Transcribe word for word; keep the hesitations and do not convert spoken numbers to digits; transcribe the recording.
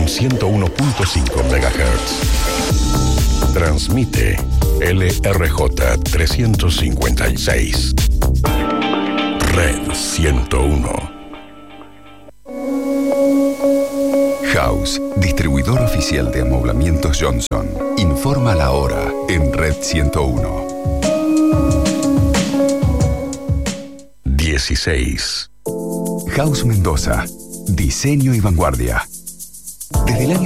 en ciento uno punto cinco megahertz. Transmite L R J trescientos cincuenta y seis. Red ciento uno. House, distribuidor oficial de amoblamientos Johnson. Informa la hora en Red ciento uno. dieciséis. House Mendoza. Diseño y vanguardia. Desde el año